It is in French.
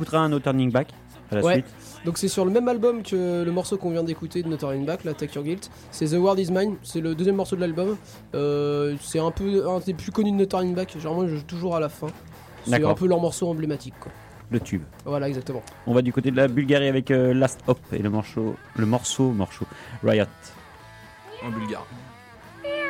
écoutera un No Turning Back à la Ouais. suite. Donc c'est sur le même album que le morceau qu'on vient d'écouter de No Turning Back, la Take Your Guilt. C'est The World Is Mine, c'est le deuxième morceau de l'album. C'est un des plus connus de No Turning Back, généralement je joue toujours à la fin. C'est D'accord. un peu leur morceau emblématique quoi. Le tube. Voilà exactement. On va du côté de la Bulgarie avec Last Hop et le morceau Riot. En bulgare.